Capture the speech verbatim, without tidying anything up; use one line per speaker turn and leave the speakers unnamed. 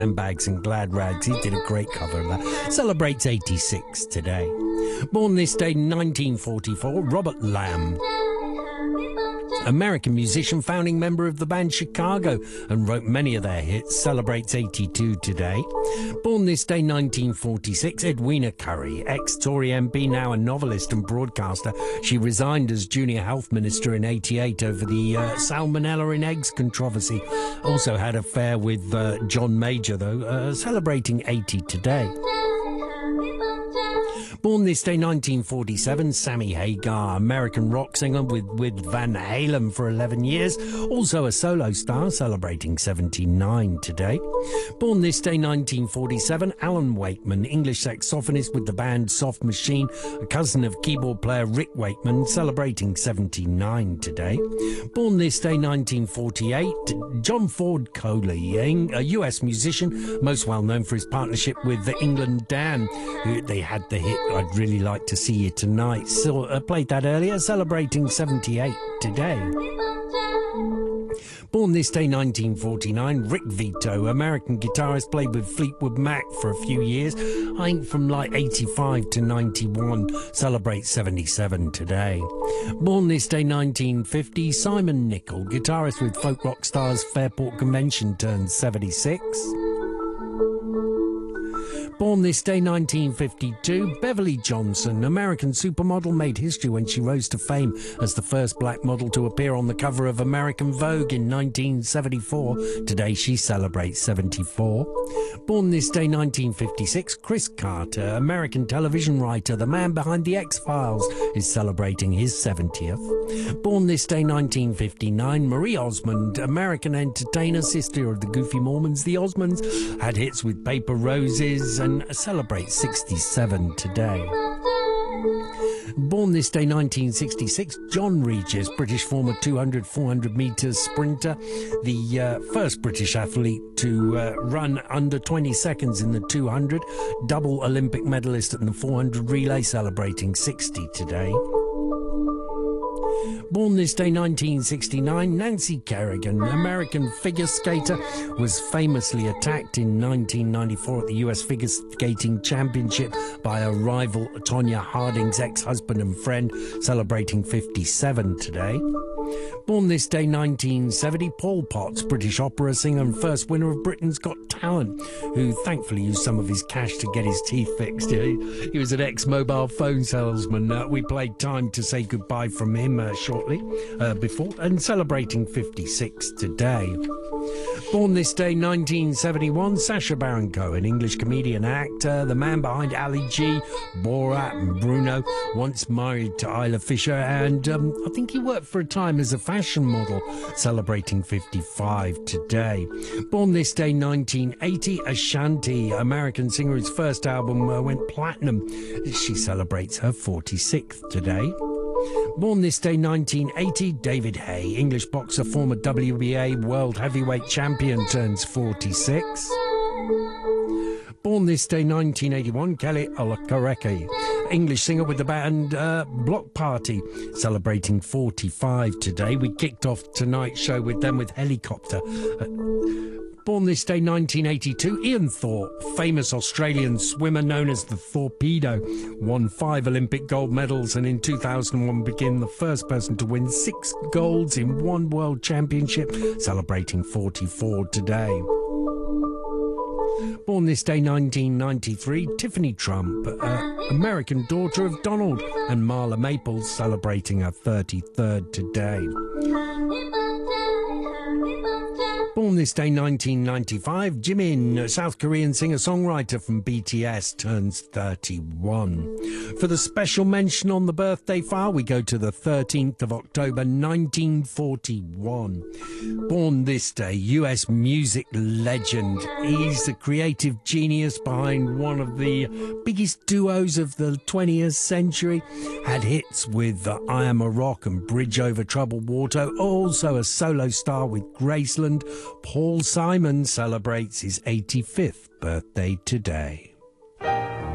Handbags and Glad Rags. He did a great cover of that. Celebrates eighty-six today. Born this day, nineteen forty-four, Robert Lamb. American musician, founding member of the band Chicago, and wrote many of their hits, celebrates eighty-two today. Born this day, nineteen forty-six, Edwina Currie, ex-Tory M P, now a novelist and broadcaster. She resigned as Junior Health Minister in eighty-eight over the uh, salmonella in eggs controversy. Also had an affair with uh, John Major, though, uh, celebrating eighty today. Born this day, nineteen forty-seven, Sammy Hagar, American rock singer with, with Van Halen for eleven years. Also a solo star, celebrating seventy-nine today. Born this day, nineteen forty-seven, Alan Wakeman, English saxophonist with the band Soft Machine, a cousin of keyboard player Rick Wakeman, celebrating seventy-nine today. Born this day, nineteen forty-eight, John Ford Coley, a U S musician, most well known for his partnership with the England Dan, who they had the hit I'd Really Like to See You Tonight. So I uh, played that earlier, celebrating seventy-eight today. Born this day, nineteen forty-nine, Rick Vito, American guitarist, played with Fleetwood Mac for a few years. I think from like eighty-five to ninety-one, celebrates seventy-seven today. Born this day, nineteen fifty, Simon Nicol, guitarist with folk rock stars Fairport Convention, turns seventy-six. Born this day, nineteen fifty-two, Beverly Johnson, American supermodel, made history when she rose to fame as the first black model to appear on the cover of American Vogue in nineteen seventy-four. Today she celebrates seventy-four. Born this day, nineteen fifty-six, Chris Carter, American television writer, the man behind The X-Files, is celebrating his seventieth. Born this day, nineteen fifty-nine, Marie Osmond, American entertainer, sister of the Goofy Mormons, the Osmonds, had hits with Paper Roses and celebrates sixty-seven today. Born this day, nineteen sixty-six, John Regis, British former two hundred, four hundred metres sprinter, the uh, first British athlete to uh, run under twenty seconds in the two hundred, double Olympic medalist in the four hundred relay, celebrating sixty today. Born this day, nineteen sixty-nine, Nancy Kerrigan, American figure skater, was famously attacked in nineteen ninety-four at the U S Figure Skating Championship by a rival, Tonya Harding's ex-husband and friend, celebrating fifty-seven today. Born this day, nineteen seventy, Paul Potts, British opera singer and first winner of Britain's Got Talent, who thankfully used some of his cash to get his teeth fixed. He, he was an ex-mobile phone salesman. Uh, we played Time to Say Goodbye from him uh, shortly uh, before, and celebrating fifty-six today. Born this day, nineteen seventy-one, Sacha Baron Cohen, English comedian and actor, the man behind Ali G, Borat and Bruno, once married to Isla Fisher, and um, I think he worked for a time as a fashion model, celebrating fifty-five today. Born this day, nineteen eighty, Ashanti, American singer whose first album uh, went platinum. She celebrates her forty-sixth today. Born this day, nineteen eighty, David Haye, English boxer, former W B A world heavyweight champion, turns forty-six. Born this day, nineteen eighty-one, Kelly Olakareke, English singer with the band uh, Block Party, celebrating forty-five today. We kicked off tonight's show with them with Helicopter. Uh, Born this day, nineteen eighty-two, Ian Thorpe, famous Australian swimmer known as the Torpedo, won five Olympic gold medals and in two thousand one became the first person to win six golds in one world championship, celebrating forty-four today. Born this day, nineteen ninety-three, Tiffany Trump, uh, American daughter of Donald and Marla Maples, celebrating her thirty-third today. Born this day, nineteen ninety-five, Jimin, South Korean singer-songwriter from B T S, turns thirty-one. For the special mention on the birthday file, we go to the thirteenth of October, nineteen forty-one. Born this day, U S music legend. He's the creative genius behind one of the biggest duos of the twentieth century. Had hits with uh, I Am a Rock and Bridge Over Troubled Water. Also a solo star with Graceland. Paul Simon celebrates his eighty-fifth birthday today.